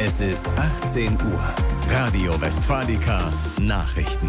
Es ist 18 Uhr. Radio Westfalica Nachrichten.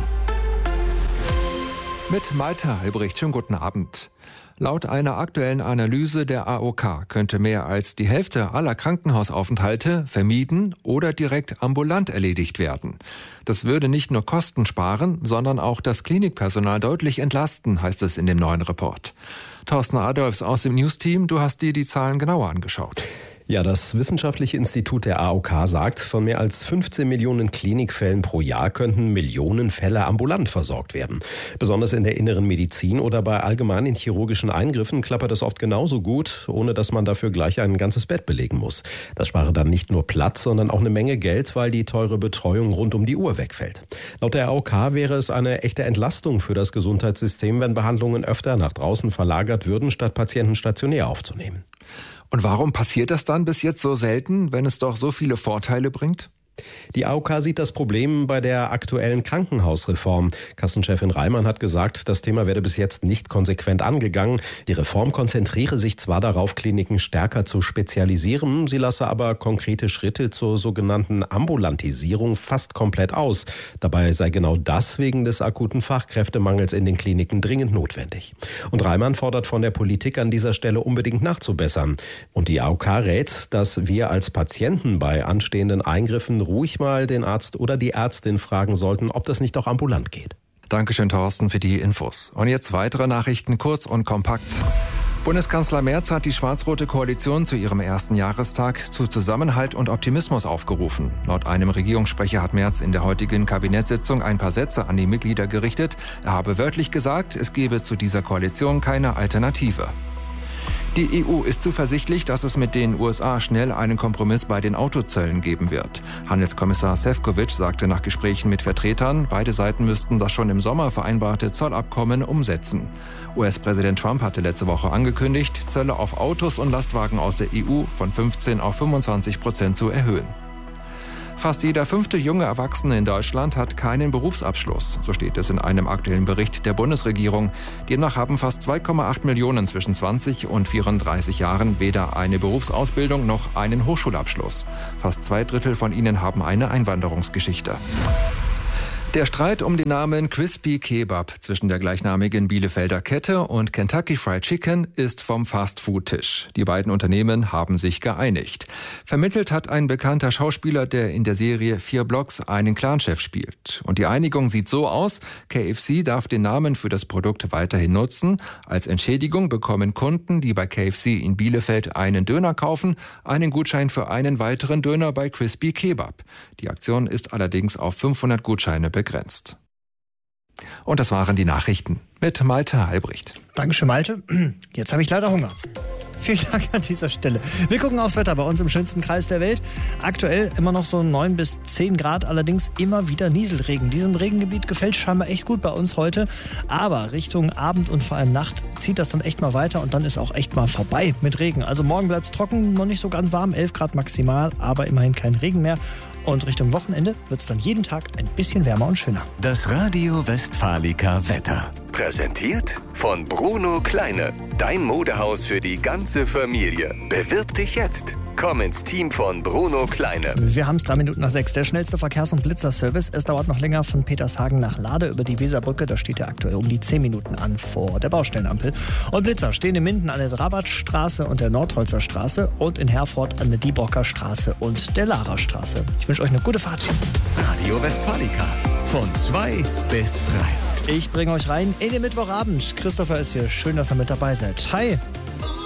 Mit Malte Albrecht, schönen guten Abend. Laut einer aktuellen Analyse der AOK könnte mehr als die Hälfte aller Krankenhausaufenthalte vermieden oder direkt ambulant erledigt werden. Das würde nicht nur Kosten sparen, sondern auch das Klinikpersonal deutlich entlasten, heißt es in dem neuen Report. Thorsten Adolfs aus dem News-Team, du hast dir die Zahlen genauer angeschaut. Ja, das Wissenschaftliche Institut der AOK sagt, von mehr als 15 Millionen Klinikfällen pro Jahr könnten Millionen Fälle ambulant versorgt werden. Besonders in der inneren Medizin oder bei allgemeinen chirurgischen Eingriffen klappert es oft genauso gut, ohne dass man dafür gleich ein ganzes Bett belegen muss. Das spare dann nicht nur Platz, sondern auch eine Menge Geld, weil die teure Betreuung rund um die Uhr wegfällt. Laut der AOK wäre es eine echte Entlastung für das Gesundheitssystem, wenn Behandlungen öfter nach draußen verlagert würden, statt Patienten stationär aufzunehmen. Und warum passiert das dann bis jetzt so selten, wenn es doch so viele Vorteile bringt? Die AOK sieht das Problem bei der aktuellen Krankenhausreform. Kassenchefin Reimann hat gesagt, das Thema werde bis jetzt nicht konsequent angegangen. Die Reform konzentriere sich zwar darauf, Kliniken stärker zu spezialisieren, sie lasse aber konkrete Schritte zur sogenannten Ambulantisierung fast komplett aus. Dabei sei genau das wegen des akuten Fachkräftemangels in den Kliniken dringend notwendig. Und Reimann fordert von der Politik an dieser Stelle unbedingt nachzubessern. Und die AOK rät, dass wir als Patienten bei anstehenden Eingriffen ruhig mal den Arzt oder die Ärztin fragen sollten, ob das nicht auch ambulant geht. Dankeschön, Thorsten, für die Infos. Und jetzt weitere Nachrichten, kurz und kompakt. Bundeskanzler Merz hat die schwarz-rote Koalition zu ihrem ersten Jahrestag zu Zusammenhalt und Optimismus aufgerufen. Laut einem Regierungssprecher hat Merz in der heutigen Kabinettssitzung ein paar Sätze an die Mitglieder gerichtet. Er habe wörtlich gesagt, es gebe zu dieser Koalition keine Alternative. Die EU ist zuversichtlich, dass es mit den USA schnell einen Kompromiss bei den Autozöllen geben wird. Handelskommissar Šefčovič sagte nach Gesprächen mit Vertretern, beide Seiten müssten das schon im Sommer vereinbarte Zollabkommen umsetzen. US-Präsident Trump hatte letzte Woche angekündigt, Zölle auf Autos und Lastwagen aus der EU von 15% auf 25% zu erhöhen. Fast jeder 5. junge Erwachsene in Deutschland hat keinen Berufsabschluss. So steht es in einem aktuellen Bericht der Bundesregierung. Demnach haben fast 2,8 Millionen zwischen 20 und 34 Jahren weder eine Berufsausbildung noch einen Hochschulabschluss. Fast 2/3 von ihnen haben eine Einwanderungsgeschichte. Der Streit um den Namen Crispy Kebab zwischen der gleichnamigen Bielefelder Kette und Kentucky Fried Chicken ist vom Fastfood-Tisch. Die beiden Unternehmen haben sich geeinigt. Vermittelt hat ein bekannter Schauspieler, der in der Serie 4 Blocks einen Clanchef spielt. Und die Einigung sieht so aus: KFC darf den Namen für das Produkt weiterhin nutzen. Als Entschädigung bekommen Kunden, die bei KFC in Bielefeld einen Döner kaufen, einen Gutschein für einen weiteren Döner bei Crispy Kebab. Die Aktion ist allerdings auf 500 Gutscheine begrenzt. Und das waren die Nachrichten mit Malte Albrecht. Dankeschön, Malte. Jetzt habe ich leider Hunger. Vielen Dank an dieser Stelle. Wir gucken aufs Wetter bei uns im schönsten Kreis der Welt. Aktuell immer noch so 9 bis 10 Grad, allerdings immer wieder Nieselregen. Diesem Regengebiet gefällt scheinbar echt gut bei uns heute. Aber Richtung Abend und vor allem Nacht zieht das dann echt mal weiter und dann ist auch echt mal vorbei mit Regen. Also morgen bleibt es trocken, noch nicht so ganz warm, 11 Grad maximal, aber immerhin kein Regen mehr. Und Richtung Wochenende wird es dann jeden Tag ein bisschen wärmer und schöner. Das Radio Westfalica Wetter. Präsentiert von Bruno Kleine. Dein Modehaus für die ganze Familie. Bewirb dich jetzt. Komm ins Team von Bruno Kleine. Wir haben es 3 Minuten nach 6. Der schnellste Verkehrs- und Blitzerservice. Es dauert noch länger von Petershagen nach Lade über die Weserbrücke. Da steht er aktuell um die 10 Minuten an vor der Baustellenampel. Und Blitzer stehen in Minden an der Drabatstraße und der Nordholzer Straße und in Herford an der Diebrocker Straße und der Lara Straße. Ich wünsche euch eine gute Fahrt. Radio Westfalica. Von 2 bis 3. Ich bringe euch rein in den Mittwochabend. Christopher ist hier. Schön, dass ihr mit dabei seid. Hi.